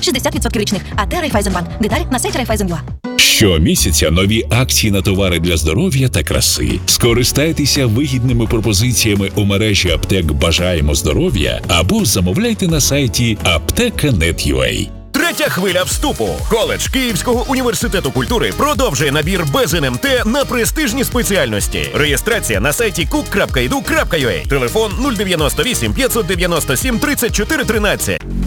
60% річних. АТ Райфайзенбанк. Деталі на сайті Райфайзен.ua. Щомісяця нові акції на товари для здоров'я та краси. Скористайтеся вигідними пропозиціями у мережі аптек «Бажаємо здоров'я» або замовляйте на сайті apteka.net.ua. Третя хвиля вступу. Коледж Київського університету культури продовжує набір без НМТ на престижні спеціальності. Реєстрація на сайті cook.edu.ua. Телефон 098 597 34 13.